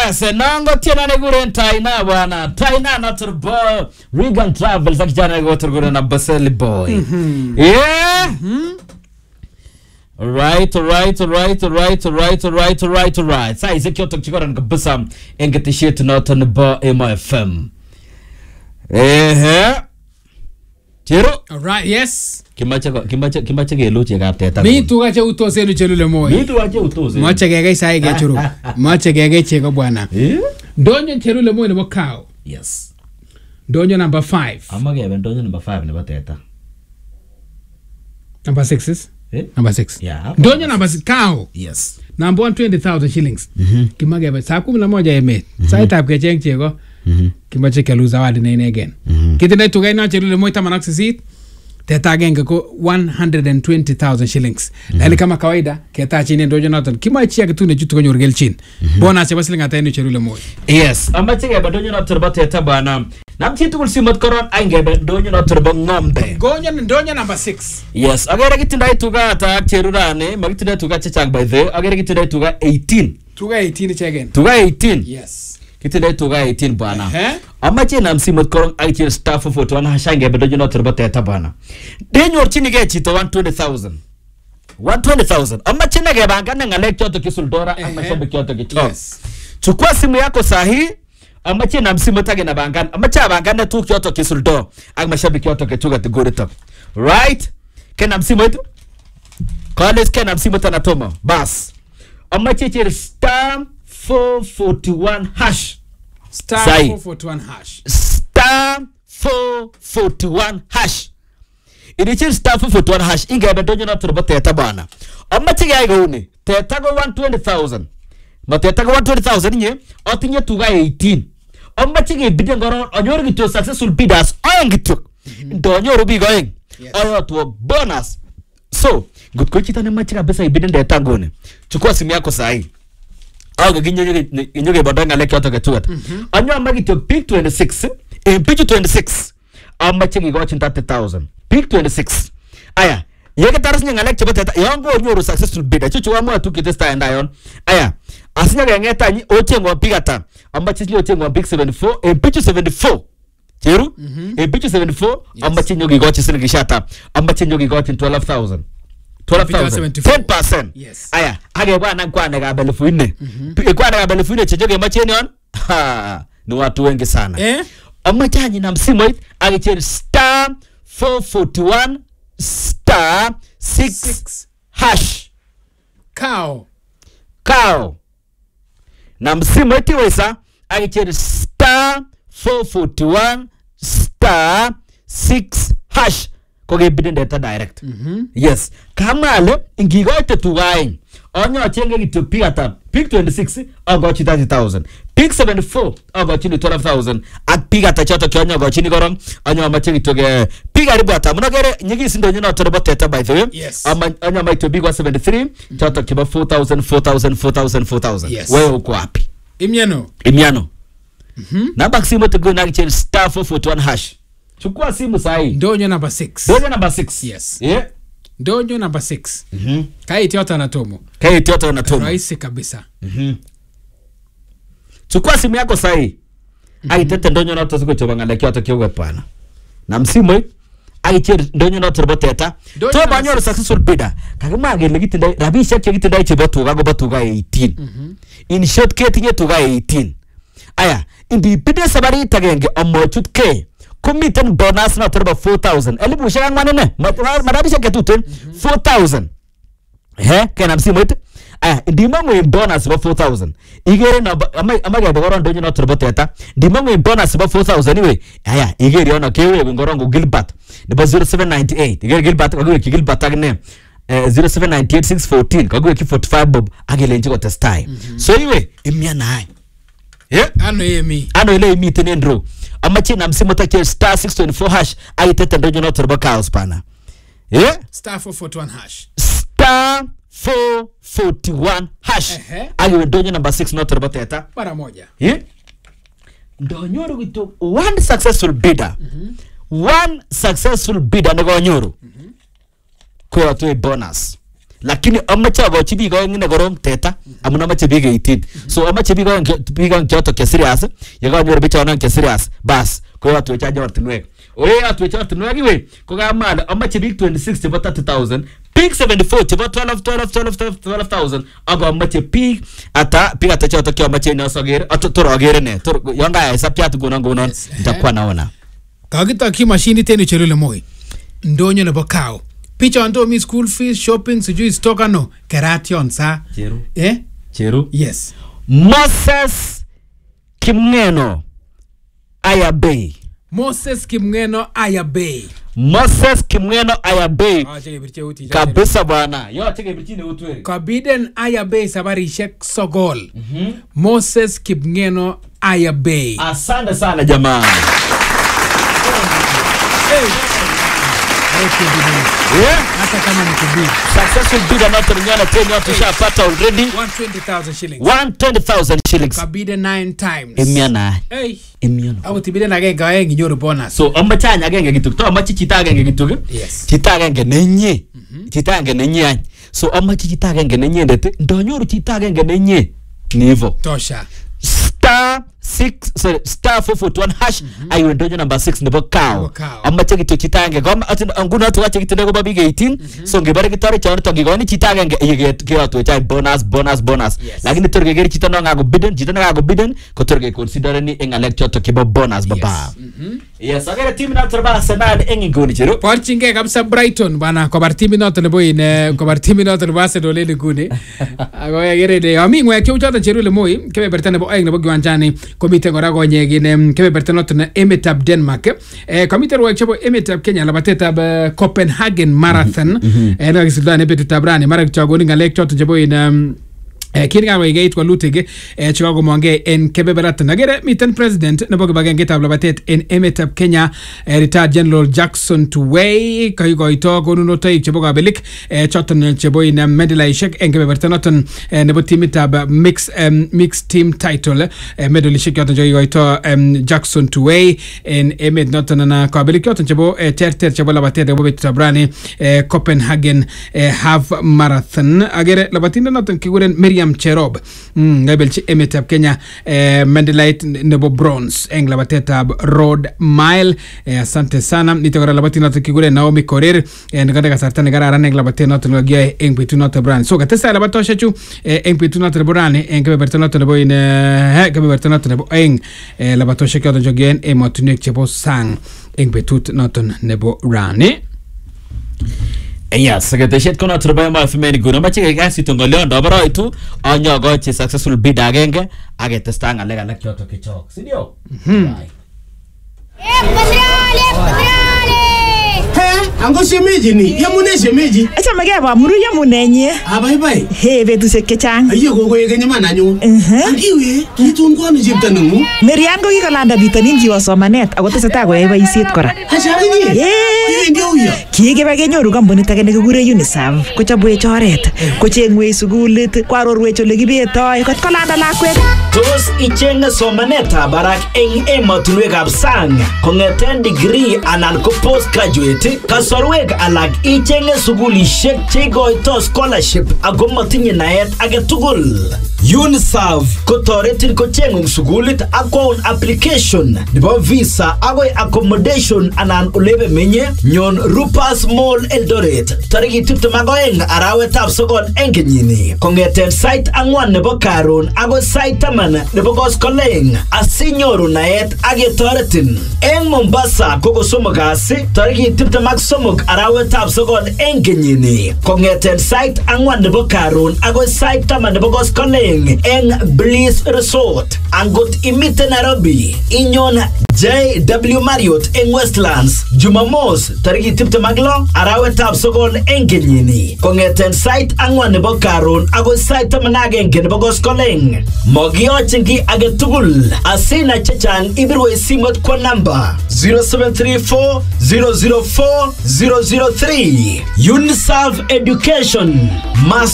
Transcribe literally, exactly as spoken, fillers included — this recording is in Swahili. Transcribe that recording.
Yes, nango tiena neguren Taina bwana. Taina na turbo Regan Travels akijana go turgure na Baseli boy. Mm-hmm. Yeah. Mm-hmm. Right, right, right, right, right, right, right, right. Sai zekyo tukikora ngabisa engetishit not on the bar M F M. Eh. Chero. All right, yes. Kimacha kimacha kimacha geluche kapteta. Mi tuga che utose nu chelule moyo. Mi tuga che utose. Macha gege sai ge churu. Macha gege cheko bwana. Eh? Donyo chelule moyo nebo cow. Yes. Donyo number five. Amage ben donyo number five nebo teta. Number six is? Eh? Number six. Yeah. Donyo number six cow. Yes. Number one twenty thousand shillings. Mhm. Kimage be saa kumi na moja emet. Sai tap ke cheng chego. Mhm. Kimache kelu zawadi na again. Kitende tuga ina chelule moyo tamanak sisit. Teta genga ko one hundred twenty thousand shillings. Lali kama kawaida keta chini ndojo naton. Kima chia kitune jutu konyo urgel chin. Bona se basilinga tayenu chelule moyo. Yes. Amache ge badonyo na turba teta bana. Namchi tukul simot koron ainge badonyo na turba ngombe. Gonyo ndonyo number six. Yes. Agera kitindai tuga ata cherurane. Magitindai tuga chechang by the. Agera kitindai tuga eighteen. Tuga eighteen chegen. Tuga eighteen. Yes. Kitindai tuga eighteen bana. Uh-huh. Amache na msimot koron aichir staff of one hashange badonyo na turba teta bana. Denyo chini ge chito one hundred twenty thousand. one hundred twenty thousand. Amache na ge bangana ngalek choto kisuldora uh-huh. Ama shabe choto kichom. Yes. Chukua simu yako sahi. Amache na msimu tage na bangana. Amache bangana tu kyoto kisuldo. Ak mashabiki yoto kechuga tigorito. Right? Kena msimu itu? College kena msimu tanatomo. Bas. Amache chiri star four forty-one hash. Star Sai. four forty-one hash. Star four forty-one hash. Ini chiri star four forty-one hash. Inga ebe donyo na turbo teta bana. Amache ga iga uni. Teta go one hundred twenty thousand. Mateta go one hundred twenty thousand nye. Otinye tuga eighteen. Amache ge bidya ngoron. Onyor gitu successful bidders. Oyong gitu. Donyo rubi going. Oyo tuwa bonus. So, good kwa chita ne machi kabisa ibidya ndeta ngone. Chukua simu yako sahi. Oyo ginyo ge badanga leki yoto getugat. Onyo amagi to pick twenty-six. In pick twenty-six. Amache ge gochin thirty thousand. Pick twenty-six. Aya. Yeke taras nye ngalek cheba teta. Yongo onyoru successful bidder. Chuchu wa mwa tu kitesta enda yon. Aya. Asinya ge ngeta nyi oche ngwa pick ata. Amache nyo oche ngwa pick seventy-four. In pick seventy-four. Cheru? In pick seventy-four. Amache nyo ge gochin sini gishata. Amache nyo ge gochin twelve thousand. twelve thousand. ten percent. Yes. Aya. Hage wana kwa nega belefu ine. Kwa nega belefu ine chejoge mache nyon. Ha. Ni watu wengi sana. Eh? Amache nyi na msimo it. Hage cheri star four forty-one star six, six hash. Cow. Cow. Na msimu eti wesa. Hage star four forty-one star six hash. Koge bidin data direct. Mm-hmm. Yes. Kama ale ingigo ite tuwain. Onyo chenge gitu pick ata. Pick twenty-six. Ogochi thirty thousand. Pick seventy-four. Ogochi ni twelve thousand. At pick ata choto kionyo ogochi ni gorong. Onyo amache gitu ge. Pick aribu ata. Munogere nyigi sindo nyina otorobo teta by the way. Yes. Onyo amaito big one seventy-three. Choto kiba four thousand, four thousand, four thousand, four thousand. Yes. Wewe uko wapi? Imiano. Imiano. Mhm. Namba simu tugu na kicheri star four forty-one hash. Chukua simu sahi. Donyo number six. Donyo number six. Yes. Yeah. Donyo number six. Mhm. Kai tiota na tomo. Kai tiota na tomo. Rahisi kabisa. Mhm. Chukua simu yako sahi. Mm-hmm. Ai tete donyo na tozo kuchoba ngala kiota kiwe pana. Na msimu hii ai cheri donyo na turbo teta. To banyo successful bidder. Kagama agele gitindai rabisha ke gitindai chebo tuga go batuga eighteen. Mhm. In short ke tinye tuga eighteen. Aya, indi bidder sabari tagenge omochut ke. Committed bonus na turbo four thousand. Eli busha ngwane marabisha ke tuten four thousand. He kena msimu ite. Aya, indi mangu bonus ba four thousand. Igere na ama ama ga dogoron donyo na turbo teta. Ndi mangu bonus ba four thousand iwe. Aya, igere ona kewe ngorongo Gilbert. Nebo zero seven nine eight. Igere Gilbert agwe ki Gilbert agne. zero seven nine eight six one four kagwe ki forty-five bob agele nchiko testai. So iwe imya nai. Yeah? Ano yemi. Ano ile imi tenendro. Amache na msimu take star six twenty-four hash aitete ndojo na turbo chaos pana. Yeah? Star four forty-one hash. Star four forty-one hash. Uh-huh. Ayo ndojo number six na turbo teta. Para moja. Yeah? Ndonyoro gitu one successful bidder. Mm-hmm. One successful bidder nego nyoro. Mhm. Kwa tu bonus. lakini amache agochi biik oeng ine korong teta amun amache biik eighteen so amache biik oeng biik oeng chotok che serious ye kanyor biik chotok che serious bas ko yatwech ortinwek oye yatwech ortinwek iwe ko kamal amache biik twenty-six chebo thirty thousand biik seventy-four chebo twelve twelve twelve twelve thousand ako amache biik ata biik ata chotok che amache nyosogere ator agere ne tor yon ga sapchat gonon gonon nitakuwa naona kakitokyi mashinit en Cherule Moi ndonyo nebo Kao pichon to mi school fees shopping sijui stock ano keration sa Cheru eh Cheru yes Moses Kimngeno Aya Bay Moses Kimngeno Aya Bay Moses Kimngeno Aya Bay ah cheke birche uti kabisa bwana yo cheke birche ne utwere kabiden Aya Bay sabarishek sogol mm-hmm. Moses Kimngeno Aya Bay asante sana jamaa hey. Yeah, hata kama ni kubidi. Successful bidder not ngana ten watu shapata already one hundred twenty thousand shillings. one hundred twenty thousand shillings. Kabide nine times. Emiana. Hey. Emiana. Awu tibide na genga aeng inyoru bonus. So amachanya agenge kituk to amachi chita agenge kituk. Yes. Chita agenge nenye. Chita agenge nenye any. So amachi chita agenge nenye ndete ndonyoru chita agenge nenye. Nivo. Tosha. Star six sorry star four four one hash ayo ndonyo number six nebo Kao amache kitu chitange goma anguna tu wache kitu nego babi eighteen so ngebare kitore chawon to ngigoni chitange yiget kiyoto cha bonus bonus bonus lakini torge geri chitano ngago bidden chitano ngago bidden ko torge consider ni engalek choto kibo bonus baba yes agere team na torba Arsenal engingoni chero porchinge kabisa Brighton bana ko bar team noto nebo ine ko bar team noto nebo Arsenal le nguni ago yagere de ami ngwe kyo choto Cherule Moi kebe bertane bo aeng nebo gwanjani komite kora konyegin kebeberta noto na emetab Denmark eh komite ruwek chebo emetab Kenya labatetab uh, Copenhagen Marathon eh no kisilda betutab rani mara kichagoni ngalek choto chebo in Eh kinga wegeit kwa lutege eh chicago monge en kebeberat nagere miten president nebo kibagengetab labatet en emetab Kenya eh, retired general Jackson Tuwei kai goito konunotoik chebo kabelik eh choton chebo in medalishek en kebeberta noton eh, nebo timitab mix um, mix team title eh, medalishek choton chebo goito um, Jackson Tuwei en emet noton na kabelik choton chebo eh, terter chebo labatet nebo betutab rani eh, Copenhagen eh, half marathon agere labatinda noton kiguren Miriam Cherob mm, ngabelchi emetab Kenya eh, medalite nebo bronze eng labatetab road mile eh, asante sana nitokora labatin noto kigure Naomi Korir eh, ngande kasarta ne kararan eng labatet noto ngagiye eng betu noto brand so katesa labatosha chu eh, eng betu noto brand eng kebeberta noto nebo in eh, kebeberta noto nebo eng eh, labatosha kyoto jogen emotunwek chebo sang eng betut noto nebo rani Yes, sekretariat kono turba ma femeni guna machi gasi tongoleo ndobaro itu onyo gochi successful bid agenge agetesta ngale gala kyoto kichok sindio eh patrale patrale he ango shemeji ni yamune shemeji acha mage ba muru yamune nye abai bai he betu se kechang ayo gogo yegenye mananyu andiwe kitun ko ni jiptanungu Merian ko kikolanda bitonin jiwa somanet ako teseta ko yai boisiet kora achari ni eh ndio huyo kigebe kenyoru kampunit age nekikure UNICEF kochobwech oret kochengwech sukulit kwarorwech ole kibetoi kot kolanda lakwet tos ichenge somanetab barak eng emotunwekab sang kongeten degree anan ko postgraduate kasorwek alak ichenge sukulishek cheikoito scholarship ako matinye naet age tugul UNICEF kotoretin kochengung sukulit akwaun application nebo visa akoi accommodation anan olebe menye nyon Rupas Mall Eldoret tariki tiptem ak oeng arawetab sokol eng kenyini kongeten site angwan nebo karon akoi site taman nebo koskoleng asinyoru naet ak ketoretin eng Mombasa koko somok kasi tariki tiptem ak somok arawetab sokol eng kenyini kongeten site angwan nebo karon akoi site taman nebo koskoleng eng Bliss Resort angot imite Nairobi inyon J W Marriott eng Westlands Jumamos tariki tiptem ak lo arawetab sokol eng kenyini kongeten site angwan nebo karon akoi site taman ak agenge nebo koskoleng mogiyochin ki age tugul asina chechang ibirwe simot kwa namba zero seven three four zero zero four zero zero three UNICEF Education Mas